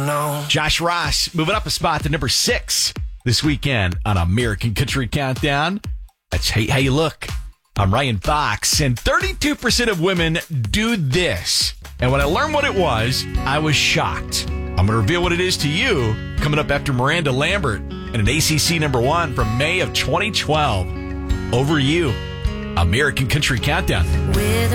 No. Josh Ross moving up a spot to number 6 this weekend on American Country Countdown. That's How You Look. I'm Ryan Fox, and 32% of women do this. And when I learned what it was, I was shocked. I'm going to reveal what it is to you coming up after Miranda Lambert and an ACC number 1 from May of 2012. Over You, American Country Countdown.